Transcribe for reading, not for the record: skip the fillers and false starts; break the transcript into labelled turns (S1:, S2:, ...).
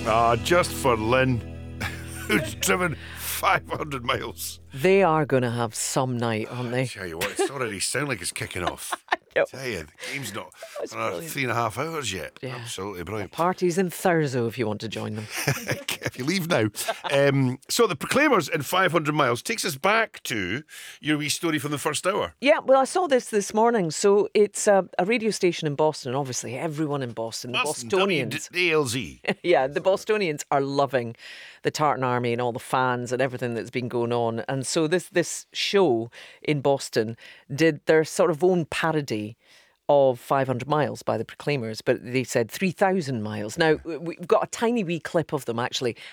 S1: Just for Lynn, who's driven 500 miles.
S2: They are going to have some night, aren't they?
S1: Tell you what, it's already sound like it's kicking off. Tell you, the game's not another 3.5 hours yet.
S2: Yeah.
S1: Absolutely brilliant.
S2: Parties in Thurso if you want to join them.
S1: If you leave now. So the Proclaimers in 500 miles takes us back to your wee story from the first hour.
S2: Yeah, well, I saw this morning. So it's a radio station in Boston. Obviously, everyone in Boston, the Bostonians.
S1: ALZ.
S2: Yeah, the Bostonians are loving the Tartan Army and all the fans and everything that's been going on. And so this show in Boston did their sort of own parody of 500 miles by the Proclaimers, but they said 3,000 miles. Now, we've got a tiny wee clip of them actually